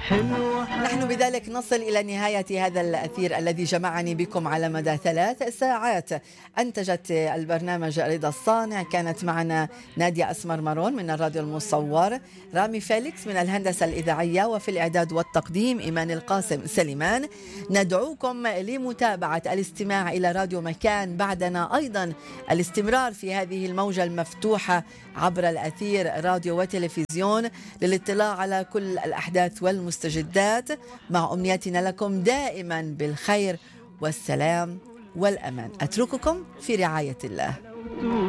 نحن بذلك نصل إلى نهاية هذا الأثير الذي جمعني بكم على مدى 3 ساعات. أنتجت البرنامج رضا الصانع، كانت معنا نادية أسمر مارون من الراديو المصور، رامي فيليكس من الهندسة الإذاعية، وفي الإعداد والتقديم إيمان القاسم سليمان. ندعوكم لمتابعة الاستماع إلى راديو مكان، بعدنا أيضا الاستمرار في هذه الموجة المفتوحة عبر الأثير راديو وتلفزيون للاطلاع على كل الأحداث والمستجدات، مع أمنياتنا لكم دائما بالخير والسلام والأمان. أترككم في رعاية الله.